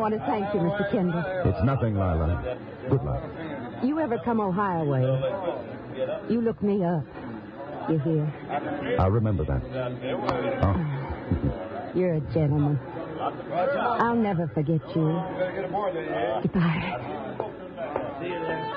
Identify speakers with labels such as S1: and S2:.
S1: want to thank you, Mr. Kendall.
S2: It's nothing, Lila. Good luck.
S1: You ever come Ohio way, you look me up. You hear?
S2: I'll remember that. Oh.
S1: You're a gentleman. I'll never forget you. Goodbye.